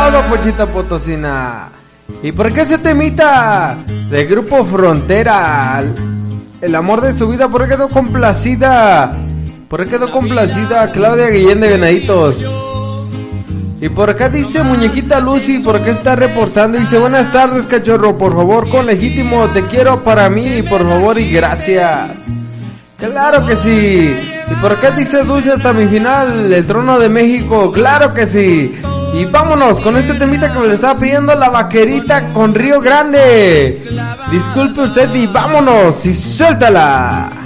todo, Pochita Potosina. ¿Y por qué se temita de Grupo Frontera? El amor de su vida, ¿por qué quedó complacida? ¿Por qué quedó complacida Claudia Guillén de Venaditos? ¿Y por acá dice Muñequita Lucy? ¿Por qué está reportando? Dice, buenas tardes, cachorro, por favor, con legítimo, te quiero para mí, por favor y gracias. Claro que sí. ¿Y por qué dice Dulce hasta mi final, el Trono de México? Claro que sí. Y vámonos con este temita que me le estaba pidiendo la Vaquerita con Río Grande. Disculpe usted y vámonos y suéltala.